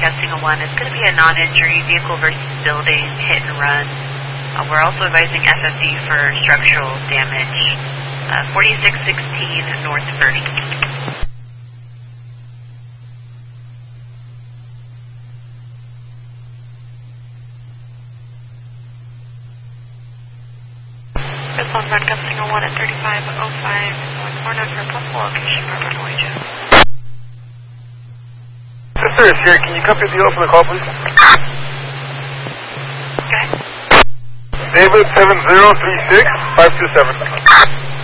broadcasting a 1. It's going to be a non-injury vehicle versus building hit and run. We're also advising FFD for structural damage. 4616 North First. This one broadcasting a 1 at 3505 North Corner for possible location for runway 2. Yes, sir, it's here. Can you copy the open the call, please? Okay. David 7036 527.